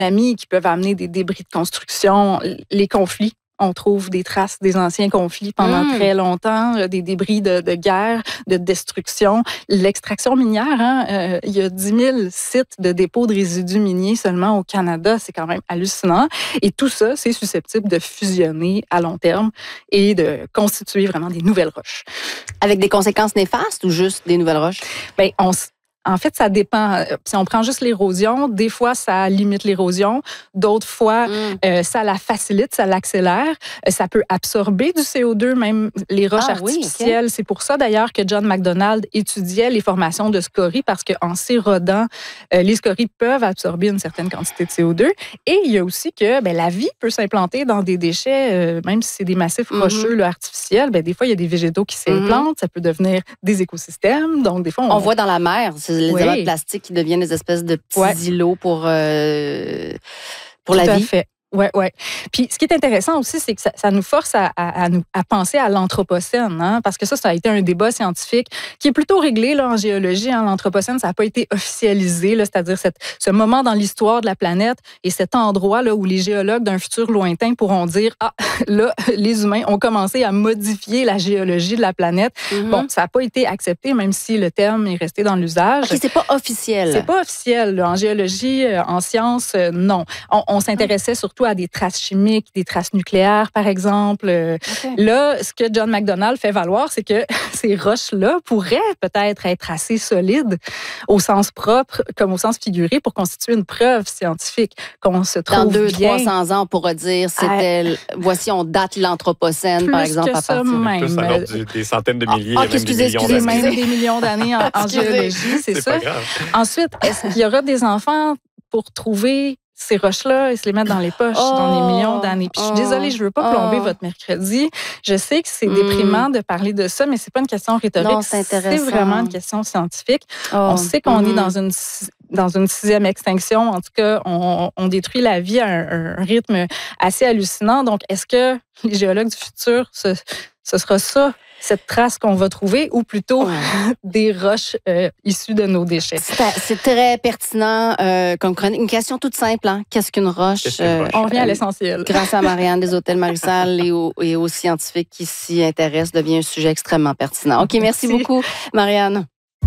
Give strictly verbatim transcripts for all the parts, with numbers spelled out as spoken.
tsunamis qui peuvent amener des débris de construction, les conflits. On trouve des traces des anciens conflits pendant mmh. très longtemps, des débris de, de guerre, de destruction. L'extraction minière, hein, euh, il y a dix mille sites de dépôts de résidus miniers seulement au Canada. C'est quand même hallucinant. Et tout ça, c'est susceptible de fusionner à long terme et de constituer vraiment des nouvelles roches. Avec des conséquences néfastes ou juste des nouvelles roches? Bien, on En fait, ça dépend. Si on prend juste l'érosion, des fois, ça limite l'érosion. D'autres fois, mm. euh, ça la facilite, ça l'accélère. Ça peut absorber du C O deux, même les roches ah, artificielles. Oui, okay. C'est pour ça, d'ailleurs, que John McDonald étudiait les formations de scories, parce qu'en s'érodant, euh, les scories peuvent absorber une certaine quantité de C O deux. Et il y a aussi que ben, la vie peut s'implanter dans des déchets, euh, même si c'est des massifs mm-hmm. rocheux là, artificiels. Ben, des fois, il y a des végétaux qui s'implantent. Mm-hmm. Ça peut devenir des écosystèmes. Donc, des fois, on, on voit dans la mer, c'est les oui. amas de plastique qui deviennent des espèces de petits ouais. îlots pour, euh, pour la vie. Tout à fait. Oui, oui. Puis, ce qui est intéressant aussi, c'est que ça, ça nous force à, à, à, nous, à penser à l'Anthropocène, hein, parce que ça, ça a été un débat scientifique qui est plutôt réglé là, en géologie. Hein, L'Anthropocène, ça n'a pas été officialisé, là, c'est-à-dire cette, ce moment dans l'histoire de la planète et cet endroit là, où les géologues d'un futur lointain pourront dire « Ah, là, les humains ont commencé à modifier la géologie de la planète. Mm-hmm. » Bon, ça n'a pas été accepté, même si le terme est resté dans l'usage. OK, c'est pas officiel. C'est pas officiel. Là. En géologie, en sciences, non. On, on s'intéressait surtout à des traces chimiques, des traces nucléaires, par exemple. Okay. Là, ce que John McDonald fait valoir, c'est que ces roches-là pourraient peut-être être assez solides au sens propre comme au sens figuré pour constituer une preuve scientifique qu'on se trouve dans deux, bien. trois cents ans, on pourra dire c'était, ah, voici, on date l'Anthropocène, par exemple, que à ça partir même. Plus alors du, des centaines de milliers, ah, même excusez, des millions excusez, d'années. Même des millions d'années en, en géologie, c'est, c'est ça. Ensuite, est-ce qu'il y aura des enfants pour trouver ces roches-là et se les mettre dans les poches oh, dans les millions d'années. Puis je suis désolée, je veux pas oh, plomber votre mercredi. Je sais que c'est mm. déprimant de parler de ça, mais c'est pas une question rhétorique. Non, c'est, c'est vraiment une question scientifique. Oh, on sait qu'on mm. est dans une dans une sixième extinction. En tout cas, on, on détruit la vie à un, un rythme assez hallucinant. Donc, est-ce que les géologues du futur, ce, ce sera ça, cette trace qu'on va trouver, ou plutôt ouais. des roches euh, issues de nos déchets? C'est, c'est très pertinent euh, comme chronique. Une question toute simple. Hein? Qu'est-ce qu'une roche? Qu'est-ce qu'une roche? Euh, On revient à l'essentiel. Grâce à Marianne des Hôtels Marie-Salle et, aux, et aux scientifiques qui s'y intéressent, devient un sujet extrêmement pertinent. OK, merci, merci. beaucoup, Marianne.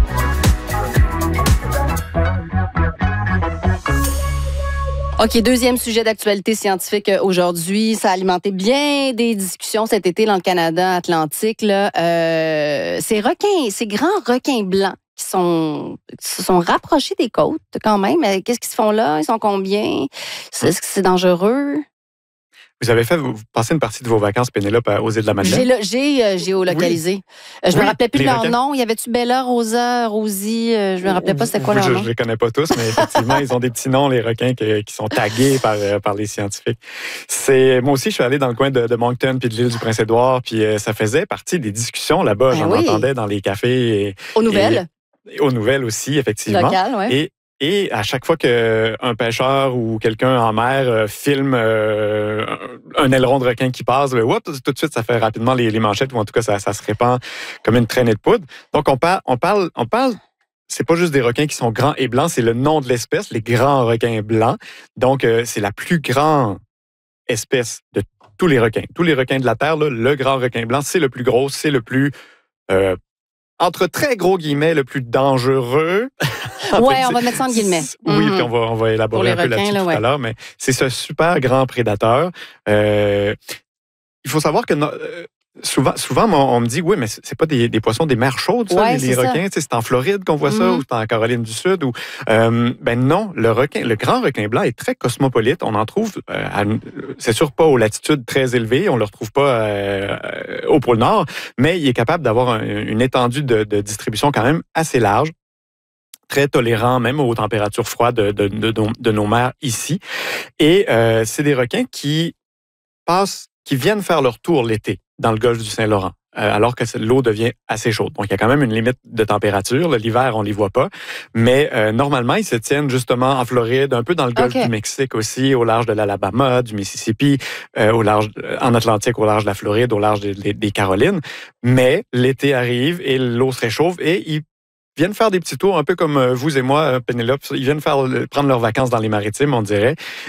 OK, deuxième sujet d'actualité scientifique aujourd'hui. Ça a alimenté bien des discussions cet été dans le Canada Atlantique. Là. Euh, ces requins, ces grands requins blancs qui sont, qui se sont rapprochés des côtes quand même. Qu'est-ce qu'ils se font là? Ils sont combien? Est-ce que c'est dangereux? Vous avez fait, vous passez une partie de vos vacances, Pénélope, aux îles de la Madeleine? J'ai, j'ai euh, géolocalisé. Oui. Je me oui, rappelais plus de leur requins. Nom. Y avait-tu Bella, Rosa, Rosie? Euh, je me rappelais pas c'était quoi leur je, nom. Je les connais pas tous, mais effectivement, ils ont des petits noms, les requins, qui, qui sont tagués par, par les scientifiques. C'est, moi aussi, je suis allé dans le coin de, de Moncton puis de l'île du Prince-Édouard, puis euh, ça faisait partie des discussions là-bas. Ben J'en oui. entendais dans les cafés. Et, aux nouvelles? Et, et aux nouvelles aussi, effectivement. Local, oui. Et, Et à chaque fois qu'un pêcheur ou quelqu'un en mer euh, filme euh, un aileron de requin qui passe, ben, whoop, tout de suite, ça fait rapidement les, les manchettes, ou en tout cas, ça, ça se répand comme une traînée de poudre. Donc, on parle, on parle, on parle, c'est pas juste des requins qui sont grands et blancs, c'est le nom de l'espèce, les grands requins blancs. Donc, euh, c'est la plus grande espèce de tous les requins. Tous les requins de la Terre, là, le grand requin blanc, c'est le plus gros, c'est le plus... Euh, entre très gros guillemets, le plus dangereux. Oui, on va mettre ça en guillemets. Oui, mm-hmm. puis on va, on va élaborer un peu requins, là-dessus là, tout ouais. à l'heure, mais c'est ce super grand prédateur. Euh, il faut savoir que no, euh, souvent, souvent on, on me dit, oui, mais c'est pas des, des poissons des mers chaudes, ça, ouais, les, les requins. C'est en Floride qu'on voit mm-hmm. ça, ou c'est en Caroline du Sud. Ou, euh, ben non, le requin, le grand requin blanc est très cosmopolite. On en trouve, euh, à, c'est sûr pas aux latitudes très élevées, on le retrouve pas euh, au pôle Nord, mais il est capable d'avoir un, une étendue de, de distribution quand même assez large, très tolérant même aux températures froides de, de, de, de, de nos mers ici. Et euh, c'est des requins qui passent, qui viennent faire leur tour l'été dans le golfe du Saint-Laurent, euh, alors que l'eau devient assez chaude. Donc, il y a quand même une limite de température. L'hiver, on ne les voit pas. Mais euh, normalement, ils se tiennent justement en Floride, un peu dans le golfe okay. du Mexique aussi, au large de l'Alabama, du Mississippi, euh, au large, en Atlantique, au large de la Floride, au large des, des Carolines. Mais l'été arrive et l'eau se réchauffe et ils viennent faire des petits tours, un peu comme vous et moi, Pénélope. Ils viennent faire, prendre leurs vacances dans les maritimes, on dirait.